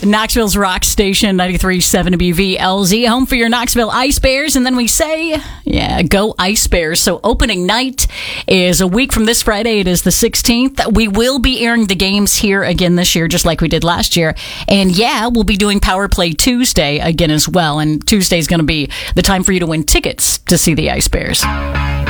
Knoxville's rock station, 93.7 WVLZ, home for your Knoxville Ice Bears. And then we say, yeah, go Ice Bears. So opening night is a week from this Friday. It is the 16th. We will be airing the games here again this year, just like we did last year. And yeah, we'll be doing Power Play Tuesday again as well. And Tuesday is going to be the time for you to win tickets to see the Ice Bears.